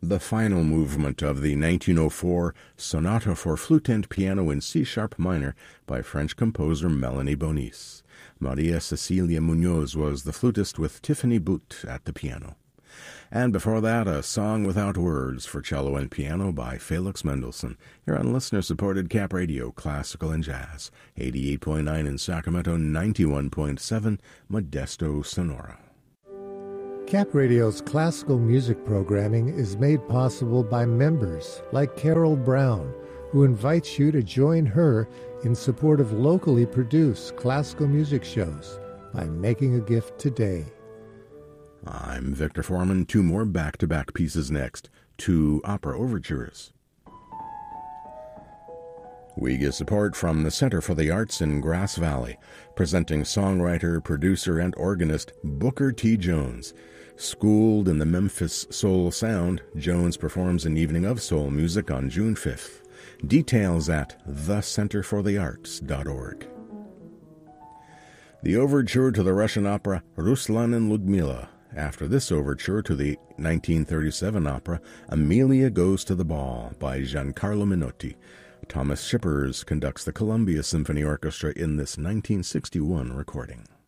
the final movement of the 1904 Sonata for Flute and Piano in C-sharp minor by French composer Melanie Bonis. Maria Cecilia Munoz was the flutist with Tiffany Boot at the piano. And before that, a song without words for cello and piano by Felix Mendelssohn, here on listener-supported Cap Radio, Classical and Jazz, 88.9 in Sacramento, 91.7 Modesto, Sonora. Cap Radio's classical music programming is made possible by members like Carol Brown, who invites you to join her in support of locally produced classical music shows by making a gift today. I'm Victor Foreman. Two more back-to-back pieces next. Two opera overtures. We get support from the Center for the Arts in Grass Valley, presenting songwriter, producer, and organist Booker T. Jones. Schooled in the Memphis soul sound, Jones performs an evening of soul music on June 5th. Details at thecenterforthearts.org. The overture to the Russian opera Ruslan and Ludmila. After this overture to the 1937 opera Amelia Goes to the Ball by Giancarlo Menotti. Thomas Shippers conducts the Columbia Symphony Orchestra in this 1961 recording.